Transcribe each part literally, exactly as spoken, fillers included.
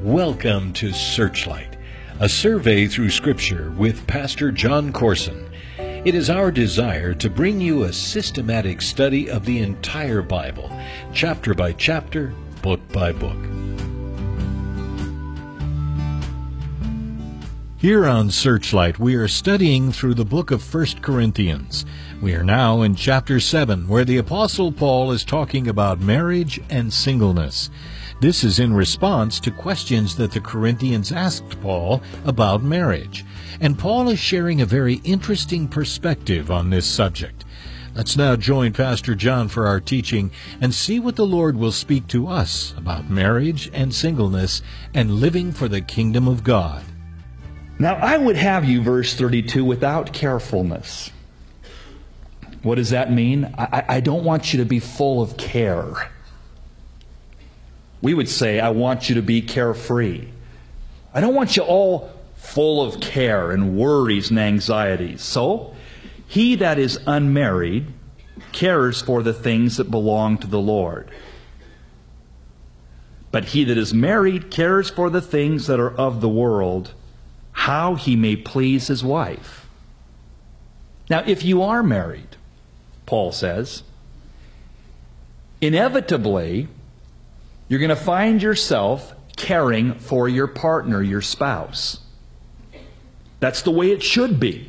Welcome to Searchlight, a survey through Scripture with Pastor John Corson. It is our desire to bring you a systematic study of the entire Bible, chapter by chapter, book by book. Here on Searchlight, we are studying through the book of First Corinthians. We are now in chapter seven, where the Apostle Paul is talking about marriage and singleness. This is in response to questions that the Corinthians asked Paul about marriage. And Paul is sharing a very interesting perspective on this subject. Let's now join Pastor John for our teaching and see what the Lord will speak to us about marriage and singleness and living for the kingdom of God. Now, I would have you, verse thirty-two, without carefulness. What does that mean? I, I don't want you to be full of care. We would say, I want you to be carefree. I don't want you all full of care and worries and anxieties. So, he that is unmarried cares for the things that belong to the Lord. But he that is married cares for the things that are of the world, how he may please his wife. Now, if you are married, Paul says, inevitably, you're going to find yourself caring for your partner, your spouse. That's the way it should be.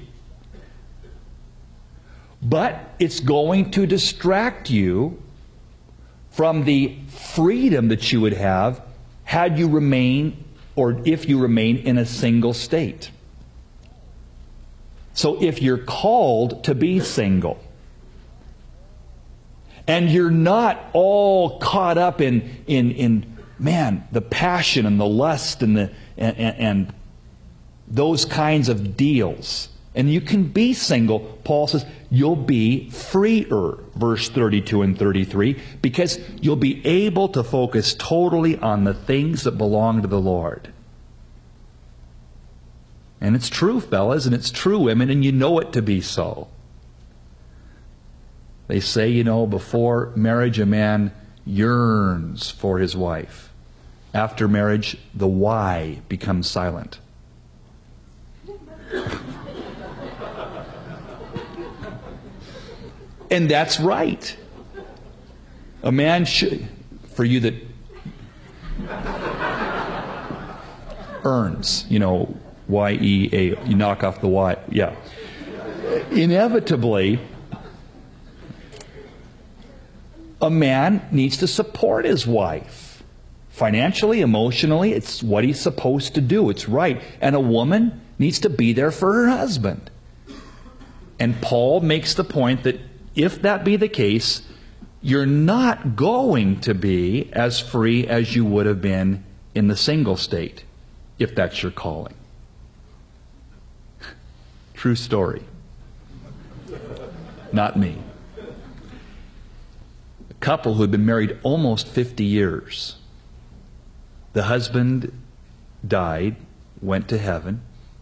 But it's going to distract you from the freedom that you would have had you remain, or if you remain in a single state. So if you're called to be single, and you're not all caught up in, in, in man, the passion and the lust and, the, and, and, and those kinds of deals. And you can be single, Paul says, you'll be freer, verse thirty-two and thirty-three, because you'll be able to focus totally on the things that belong to the Lord. And it's true, fellas, and it's true, women, and you know it to be so. They say, you know, before marriage a man yearns for his wife. After marriage, the why becomes silent. And that's right. A man should, for you that earns, you know, Y E A, you knock off the Y, yeah. Inevitably, a man needs to support his wife. Financially, emotionally, it's what he's supposed to do. It's right. And a woman needs to be there for her husband. And Paul makes the point that if that be the case, you're not going to be as free as you would have been in the single state, if that's your calling. True story. Not me. Couple who had been married almost fifty years. The husband died, went to heaven,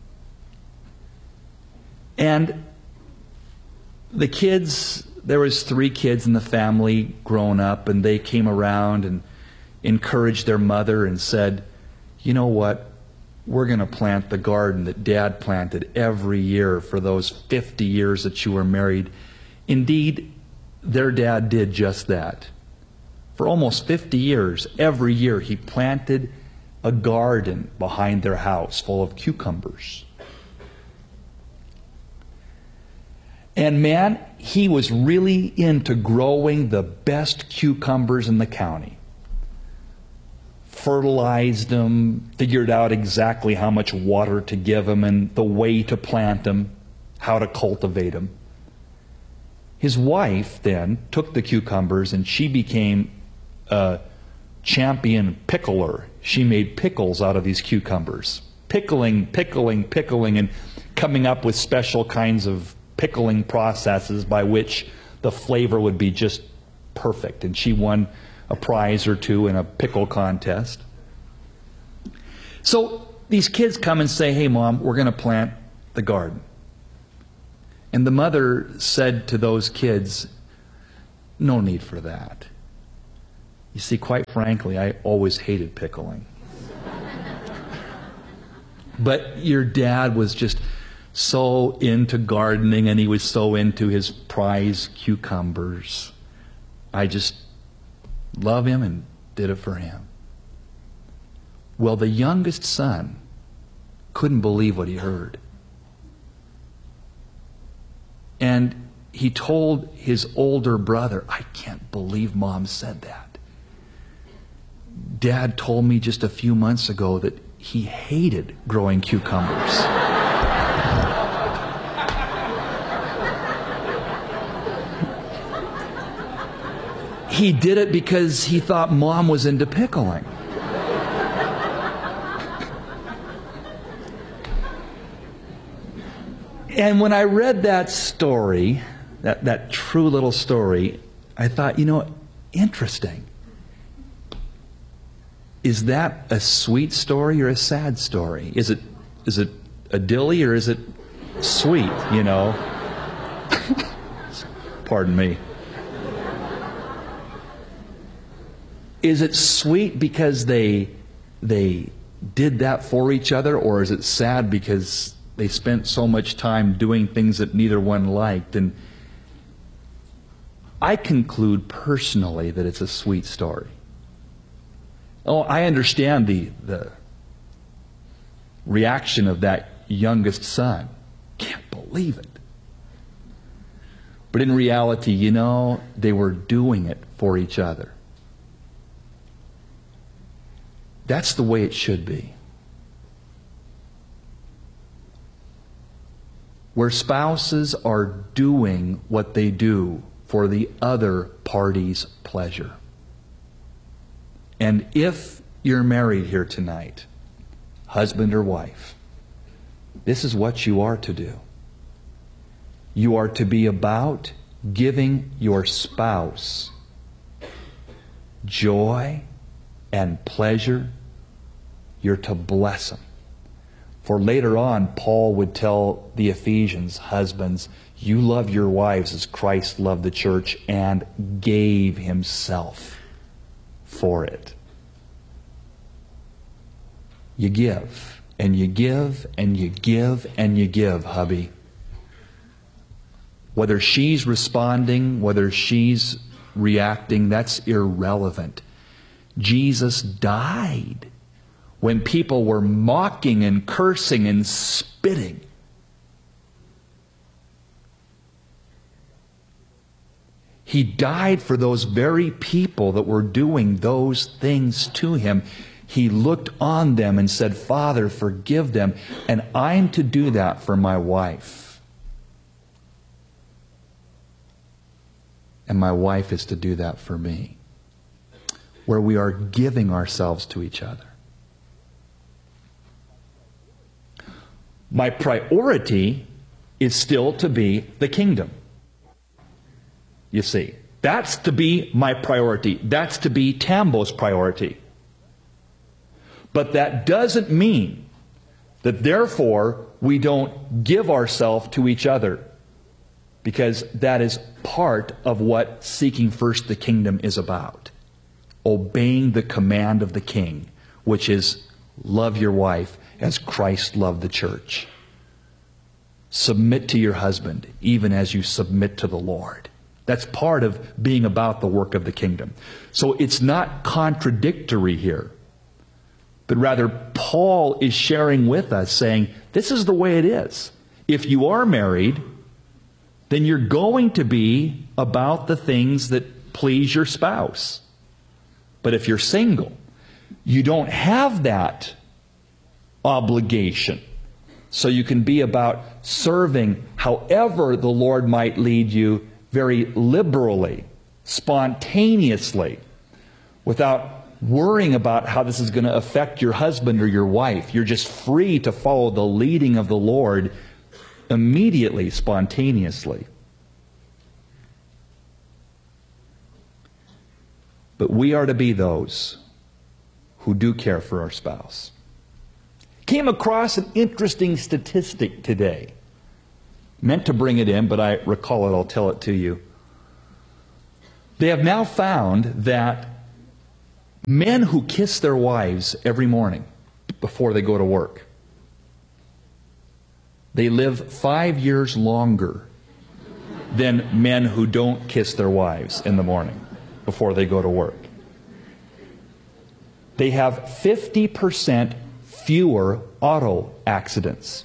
and the kids, there was three kids in the family grown up, and they came around and encouraged their mother and said, you know what, we're going to plant the garden that Dad planted every year for those fifty years that you were married. Indeed, their dad did just that. For almost fifty years, every year he planted a garden behind their house full of cucumbers. And man, he was really into growing the best cucumbers in the county. Fertilized them, figured out exactly how much water to give them and the way to plant them, how to cultivate them. His wife then took the cucumbers and she became a champion pickler. She made pickles out of these cucumbers. Pickling, pickling, pickling, and coming up with special kinds of pickling processes by which the flavor would be just perfect. And she won a prize or two in a pickle contest. So these kids come and say, hey, Mom, we're going to plant the garden. And the mother said to those kids, no need for that. You see, quite frankly, I always hated pickling. But your dad was just so into gardening, and he was so into his prize cucumbers. I just love him and did it for him. Well, the youngest son couldn't believe what he heard. And he told his older brother, I can't believe Mom said that. Dad told me just a few months ago that he hated growing cucumbers. He did it because he thought Mom was into pickling. And when I read that story, that, that true little story, I thought, you know, interesting. Is that a sweet story or a sad story? Is it is it a dilly or is it sweet, you know? Pardon me. Is it sweet because they they did that for each other, or is it sad because they spent so much time doing things that neither one liked? And I conclude personally that it's a sweet story. Oh, I understand the, the reaction of that youngest son. Can't believe it. But in reality, you know, they were doing it for each other. That's the way it should be. Where spouses are doing what they do for the other party's pleasure. And if you're married here tonight, husband or wife, this is what you are to do. You are to be about giving your spouse joy and pleasure. You're to bless them. For later on, Paul would tell the Ephesians, husbands, you love your wives as Christ loved the church and gave himself for it. You give, and you give, and you give, and you give, hubby. Whether she's responding, whether she's reacting, that's irrelevant. Jesus died when people were mocking and cursing and spitting. He died for those very people that were doing those things to him. He looked on them and said, Father, forgive them. And I'm to do that for my wife. And my wife is to do that for me. Where we are giving ourselves to each other. My priority is still to be the kingdom. You see, that's to be my priority. That's to be Tambo's priority. But that doesn't mean that therefore we don't give ourselves to each other. Because that is part of what seeking first the kingdom is about. Obeying the command of the king, which is love your wife as Christ loved the church. Submit to your husband, even as you submit to the Lord. That's part of being about the work of the kingdom. So it's not contradictory here. But rather, Paul is sharing with us, saying, this is the way it is. If you are married, then you're going to be about the things that please your spouse. But if you're single, you don't have that obligation. So you can be about serving however the Lord might lead you, very liberally, spontaneously, without worrying about how this is going to affect your husband or your wife. You're just free to follow the leading of the Lord immediately, spontaneously. But we are to be those who do care for our spouse. Came across an interesting statistic today. Meant to bring it in, but I recall it, I'll tell it to you. They have now found that men who kiss their wives every morning before they go to work They live five years longer than men who don't kiss their wives in the morning before they go to work. They have fifty percent fewer auto accidents.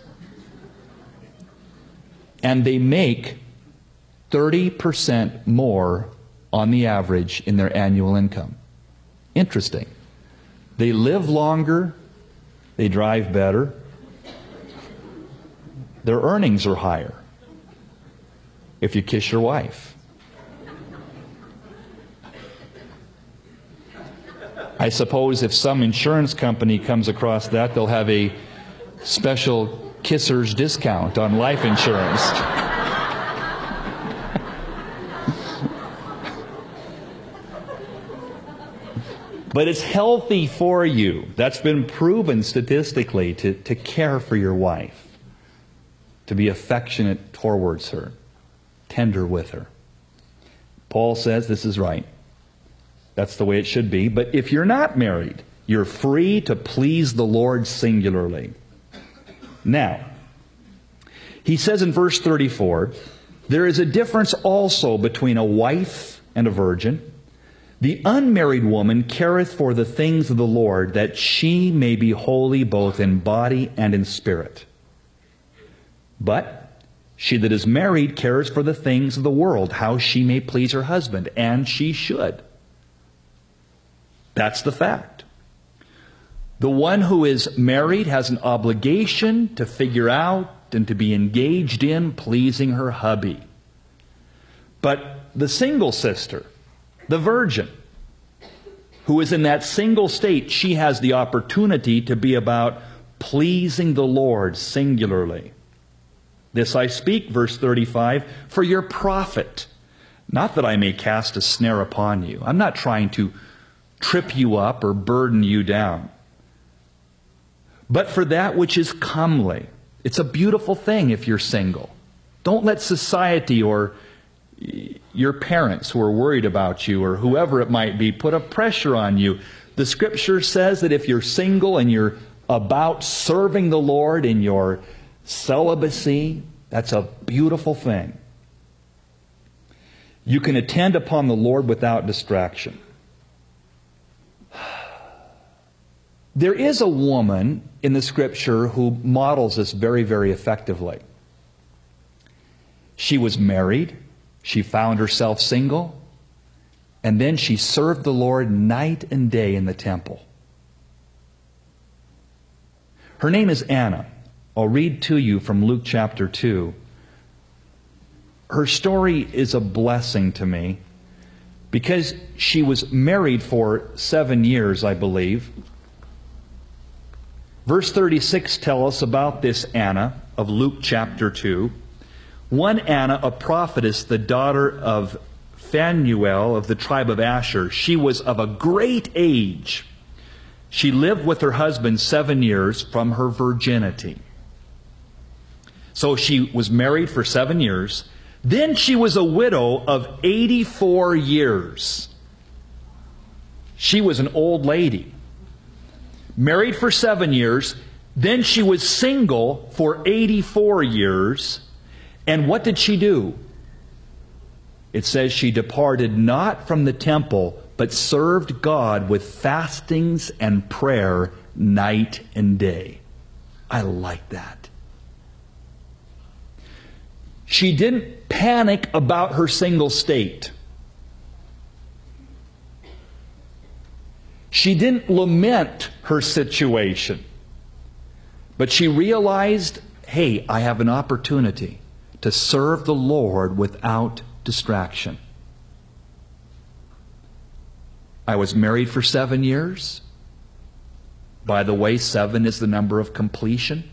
And they make thirty percent more on the average in their annual income. Interesting. They live longer, they drive better, their earnings are higher if you kiss your wife. I suppose if some insurance company comes across that, they'll have a special kisser's discount on life insurance. But it's healthy for you. That's been proven statistically, to, to care for your wife, to be affectionate towards her, tender with her. Paul says this is right. That's the way it should be. But if you're not married, you're free to please the Lord singularly. Now, he says in verse thirty-four, there is a difference also between a wife and a virgin. The unmarried woman careth for the things of the Lord, that she may be holy both in body and in spirit. But she that is married cares for the things of the world, how she may please her husband, and she should. That's the fact. The one who is married has an obligation to figure out and to be engaged in pleasing her hubby. But the single sister, the virgin, who is in that single state, she has the opportunity to be about pleasing the Lord singularly. This I speak, verse thirty-five, for your profit, not that I may cast a snare upon you. I'm not trying to trip you up or burden you down, but for that which is comely. It's a beautiful thing if you're single. Don't let society or your parents who are worried about you, or whoever it might be, put a pressure on you. The Scripture says that if you're single and you're about serving the Lord in your celibacy, that's a beautiful thing. You can attend upon the Lord without distraction. There is a woman in the Scripture who models this very, very effectively. She was married. She found herself single, and then she served the Lord night and day in the temple. Her name is Anna. I'll read to you from Luke chapter two. Her story is a blessing to me because she was married for seven years, I believe. Verse thirty-six tells us about this Anna of Luke chapter two. One Anna, a prophetess, the daughter of Phanuel of the tribe of Asher. She was of a great age. She lived with her husband seven years from her virginity. So she was married for seven years. Then she was a widow of eighty-four years. She was an old lady. Married for seven years. Then she was single for eighty-four years. And what did she do? It says she departed not from the temple, but served God with fastings and prayer night and day. I like that. She didn't panic about her single state. She didn't lament her situation. But she realized, hey, I have an opportunity to serve the Lord without distraction. I was married for seven years. By the way, seven is the number of completion.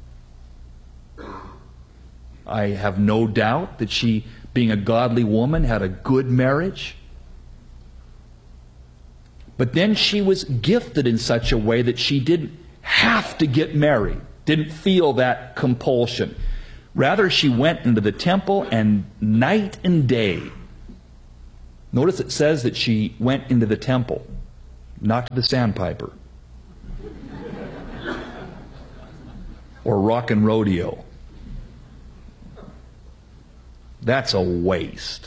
I have no doubt that she, being a godly woman, had a good marriage. But then she was gifted in such a way that she didn't have to get married, didn't feel that compulsion. Rather, she went into the temple and night and day. Notice it says that she went into the temple, not to the sandpiper or rock and rodeo. That's a waste.